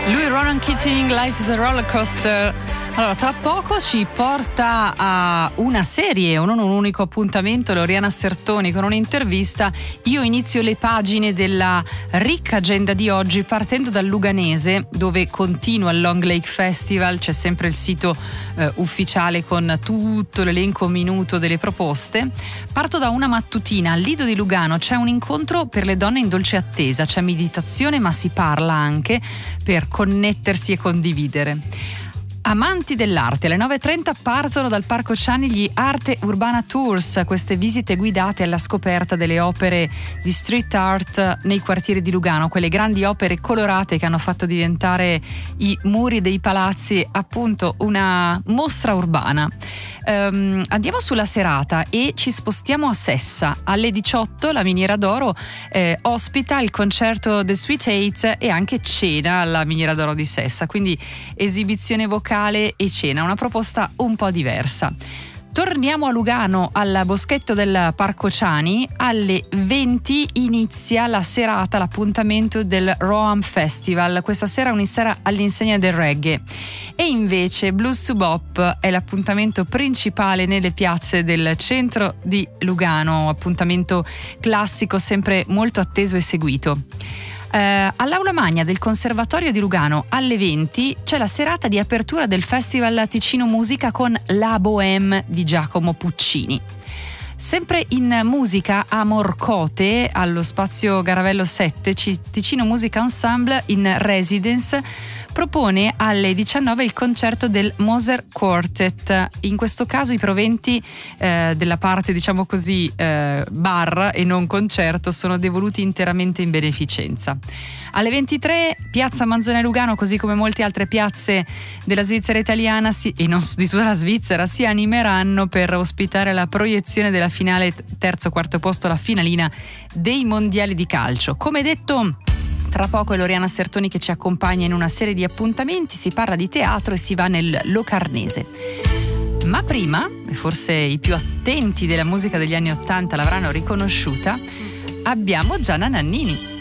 Lui, Ronan Keating, Life is a Roller Coaster. Allora, tra poco ci porta a una serie, o non un unico appuntamento, Loriana Sertoni con un'intervista. Io inizio le pagine della ricca agenda di oggi partendo dal Luganese, dove continua il Long Lake Festival. C'è sempre il sito ufficiale con tutto l'elenco minuto delle proposte. Parto da una mattutina. Al Lido di Lugano c'è un incontro per le donne in dolce attesa, c'è meditazione, ma si parla anche per connettersi e condividere. Amanti dell'arte, alle 9.30 partono dal Parco Ciani gli Arte Urbana Tours, queste visite guidate alla scoperta delle opere di street art nei quartieri di Lugano, quelle grandi opere colorate che hanno fatto diventare i muri dei palazzi appunto una mostra urbana. Andiamo sulla serata e ci spostiamo a Sessa. Alle 18 la Miniera d'Oro ospita il concerto The Sweet Eight e anche cena alla Miniera d'Oro di Sessa, quindi esibizione vocale e cena, una proposta un po' diversa. Torniamo a Lugano, al boschetto del Parco Ciani. Alle 20 inizia la serata, l'appuntamento del Roam Festival. Questa sera un'intera all'insegna del reggae. E invece Blues to Bop è l'appuntamento principale nelle piazze del centro di Lugano, appuntamento classico sempre molto atteso e seguito. All'Aula Magna del Conservatorio di Lugano alle 20 c'è la serata di apertura del Festival Ticino Musica con La Bohème di Giacomo Puccini. Sempre in musica a Morcote, allo spazio Garavello 7, Ticino Musica Ensemble in residence propone alle 19 il concerto del Moser Quartet. In questo caso i proventi della parte, diciamo così, bar e non concerto sono devoluti interamente in beneficenza. Alle 23 Piazza Manzoni Lugano, così come molte altre piazze della Svizzera italiana e non di tutta la Svizzera, si animeranno per ospitare la proiezione della finale terzo-quarto posto, la finalina dei mondiali di calcio. Come detto, tra poco è Loriana Sertoni che ci accompagna in una serie di appuntamenti, si parla di teatro e si va nel Locarnese. Ma prima, e forse i più attenti della musica degli anni '80 l'avranno riconosciuta, abbiamo Gianna Nannini.